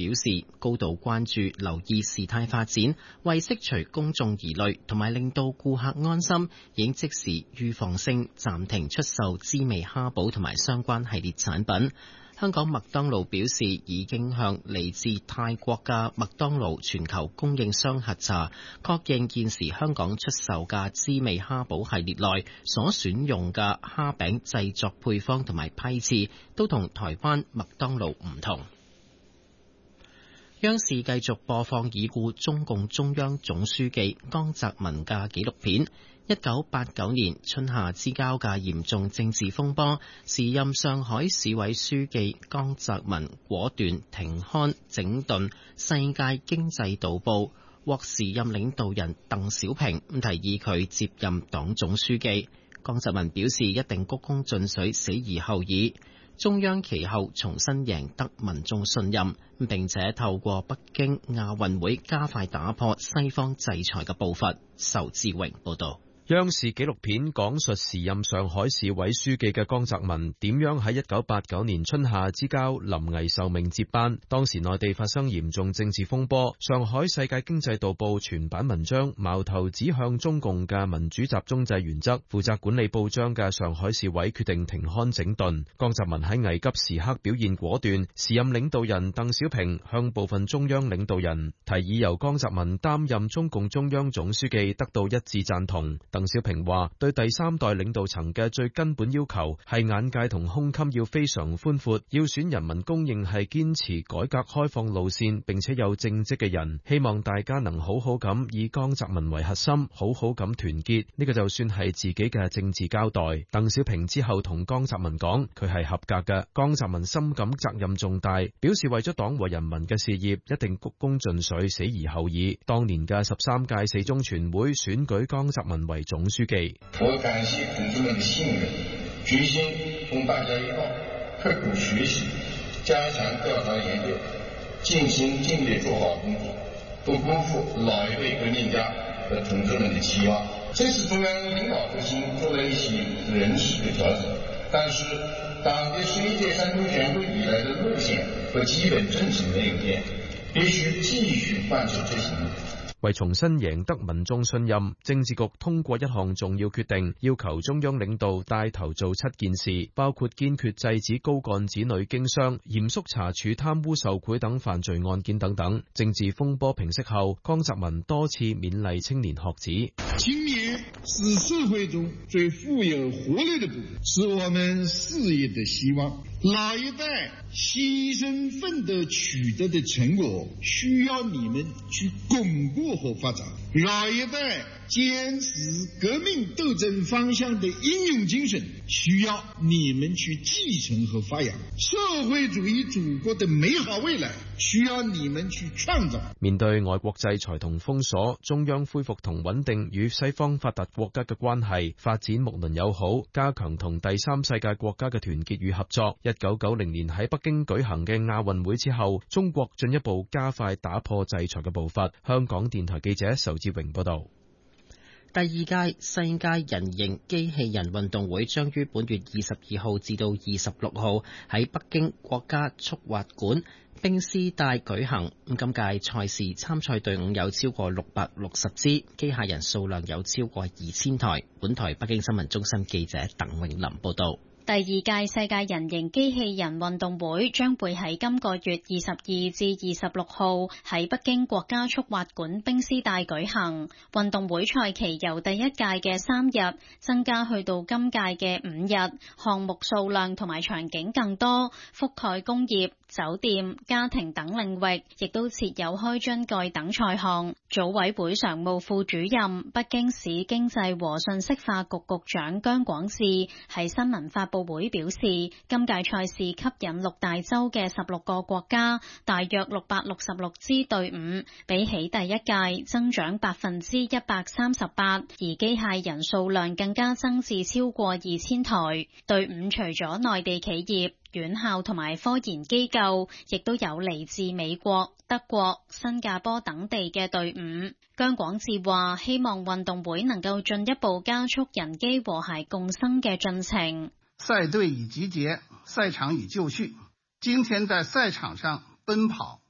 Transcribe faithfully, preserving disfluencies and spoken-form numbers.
表示高度關注，留意事態發展，為釋除公眾疑慮同埋令到顧客安心，已經即時預防性暫停出售滋味蝦堡同埋相關系列產品。香港麥當勞表示，已經向嚟自泰國嘅麥當勞全球供應商核查，確認現時香港出售嘅滋味蝦堡系列內所選用嘅蝦餅製作配方同埋批次都同台灣麥當勞唔同。央視繼續播放已故中共中央總書記江澤民嘅紀錄片。一九八九年春夏之交嘅嚴重政治風波，時任上海市委書記江澤民果斷停刊整頓世界經濟導報，獲時任領導人鄧小平提議佢接任黨總書記。江澤民表示一定鞠躬盡瘁，死而後已。中央其後重新贏得民眾信任，並且透過北京亞運會加快打破西方制裁嘅步伐。仇志榮報道。 央視紀錄片講述時任上海市委書記嘅江澤民點樣喺一九八九年春夏之交臨危受命接班。當時內地發生嚴重政治風波，上海世界經濟導報全版文章矛頭指向中共嘅民主集中制原則，負責管理報章嘅上海市委決定停刊整頓。江澤民喺危急時刻表現果斷，時任領導人鄧小平向部分中央領導人提議由江澤民擔任中共中央總書記，得到一致贊同。鄧小平話：對第三代領導層嘅最根本要求係眼界同胸襟要非常寬闊，要選人民公認係堅持改革開放路線並且有正職嘅人。希望大家能好好咁以江澤民為核心，好好咁團結，呢個就算係自己嘅政治交代。鄧小平之後同江澤民講，佢係合格嘅。江澤民深感責任重大，表示為咗黨和人民嘅事業，一定鞠躬盡瘁，死而後已。當年嘅十三屆四中全會選舉江澤民為總書記。 我感謝同志們的信任、決心，同大家一道刻苦學習，加強調查研究，盡心盡力做好工作，不辜負老一輩革命家和同志們的期望。這次中央領導核心做了一些人事的調整，但是黨的十一屆三中全會以來的路線和基本政策沒有變，必須繼續貫徹執行。 為重新贏得民眾信任，政治局通過一項重要決定，要求中央領導帶頭做七件事，包括堅決制止高幹子女經商，嚴肅查處貪污受賄等犯罪案件等等。政治風波平息後，江澤民多次勉勵青年學子： 青年是社會中最富有活力的部分，是我們事業的希望。老一代犧牲奮鬥取得的成果，需要你們去鞏固和發展。老一代堅持革命鬥爭方向的英勇精神，需要你們去繼承和發揚。社會主義祖國的美好未來，需要你們去創造。 面對外國制裁同封鎖，中央恢復同穩定與西方發達國家嘅關係，發展睦鄰友好，加強同第三世界國家嘅團結與合作。一九九零年喺北京舉行嘅亞運會之後，中國進一步加快打破制裁嘅步伐。香港電台記者仇志榮報道。 第二屆世界人形機器人運動會將於本月二十二號至到二十六號喺北京國家速滑館冰絲帶舉行。今屆賽事參賽隊伍有超過六百六十支，機械人數量有超過二千台。本台北京新聞中心記者鄧永林報道。 第二屆世界人形機器人運動會將會喺今個月二十二至二十六號喺北京國家速滑館冰絲帶舉行。運動會賽期由第一屆嘅三日增加去到今屆嘅五日，項目數量同埋場景更多，覆蓋工業、酒店、家庭等領域，亦都設有開樽蓋等賽項。組委會常務副主任、北京市經濟和信息化局局長姜廣智喺新聞發布會表示，今屆賽事吸引六大洲嘅十六個國家，大約六百六十六支隊伍，比起第一屆增長百分之一百三十八，而機械人數量更加增至超過二千台。隊伍除咗內地企業、院校同埋科研機構，亦都有嚟自美國、德國、新加坡等地嘅隊伍。姜廣智話：希望運動會能夠進一步加速人機和諧共生嘅進程。 賽隊已集結，賽場已就緒。今天在賽場上奔跑、